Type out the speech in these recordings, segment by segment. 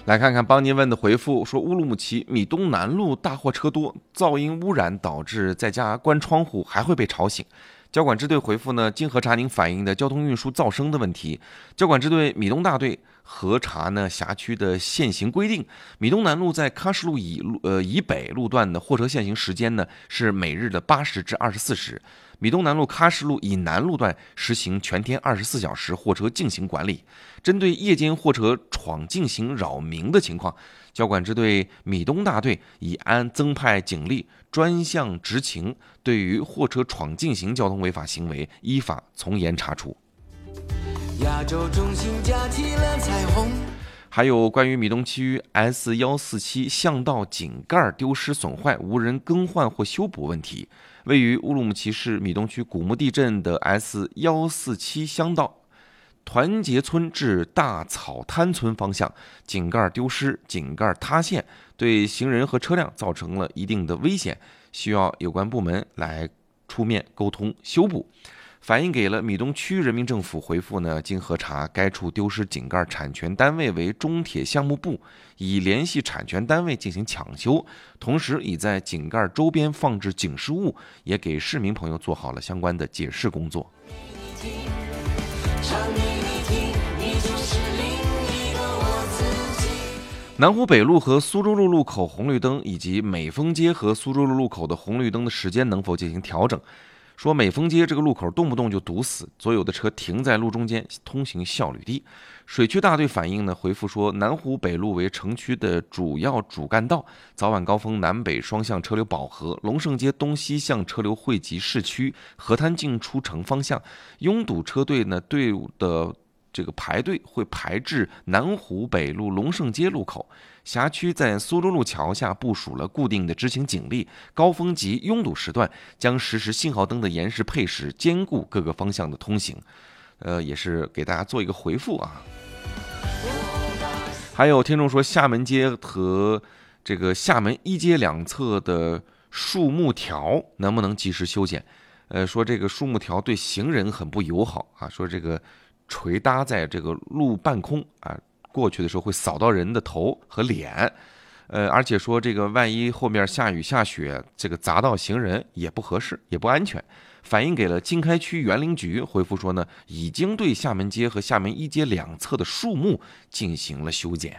来看看邦尼问的回复，说乌鲁木齐米东南路大货车多，噪音污染导致在家关窗户还会被吵醒。交管支队回复呢，经核查您反映的交通运输噪声的问题，交管支队米东大队核查呢辖区的限行规定，米东南路在喀什路以北路段的货车限行时间呢是每日的80至24时。米东南路喀什路以南路段实行全天24小时货车禁行管理。针对夜间货车闯禁行扰民的情况，交管支队米东大队已增派警力专项执勤，对于货车闯禁行交通违法行为依法从严查处。亚洲中心架起了彩虹。还有关于米东区 S147巷道井盖丢失损坏无人更换或修补问题，位于乌鲁木齐市米东区古木地镇的 S147乡道团结村至大草滩村方向井盖丢失、井盖塌陷，对行人和车辆造成了一定的危险，需要有关部门来出面沟通修补。反映给了米东区人民政府，回复呢，经核查，该处丢失井盖产权单位为中铁项目部，已联系产权单位进行抢修，同时已在井盖周边放置警示物，也给市民朋友做好了相关的解释工作。南湖北路和苏州路路口红绿灯以及美丰街和苏州路路口的红绿灯的时间能否进行调整？说美丰街这个路口动不动就堵死，所有的车停在路中间，通行效率低。水区大队反映呢，回复说，南湖北路为城区的主要主干道，早晚高峰南北双向车流饱和，龙胜街东西向车流汇集市区，河滩进出城方向，拥堵车队呢队伍的这个排队会排至南湖北路龙胜街路口。辖区在苏州路桥下部署了固定的执勤警力，高峰及拥堵时段将实施信号灯的延时配时，兼顾各个方向的通行。也是给大家做一个回复啊。还有听众说，厦门街和这个厦门一街两侧的树木条能不能及时修剪？说这个树木条对行人很不友好啊，说这个垂搭在这个路半空啊，过去的时候会扫到人的头和脸，而且说这个万一后面下雨下雪，这个砸到行人也不合适，也不安全。反映给了经开区园林局，回复说呢，已经对厦门街和厦门一街两侧的树木进行了修剪。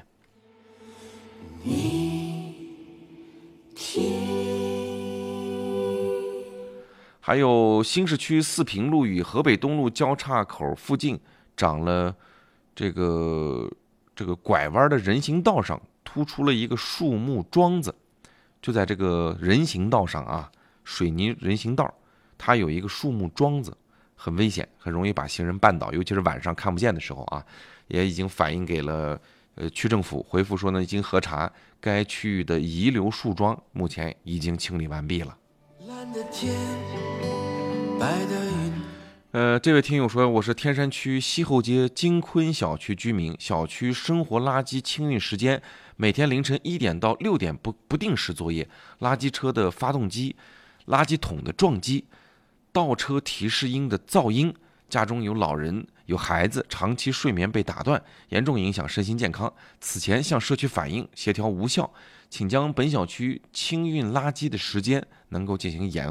还有新市区四平路与河北东路交叉口附近长了这个拐弯的人行道上突出了一个树木桩子，就在这个人行道上啊，水泥人行道，它有一个树木桩子，很危险，很容易把行人绊倒，尤其是晚上看不见的时候啊。也已经反映给了区政府，回复说呢，已经核查该区域的遗留树桩，目前已经清理完毕了。蓝的天，白的云。这位听友说，我是天山区西后街金坤小区居民，小区生活垃圾清运时间每天凌晨1点到6点不定时作业，垃圾车的发动机、垃圾桶的撞击、倒车提示音的噪音，家中有老人有孩子，长期睡眠被打断，严重影响身心健康。此前向社区反映，协调无效，请将本小区清运垃圾的时间能够进行延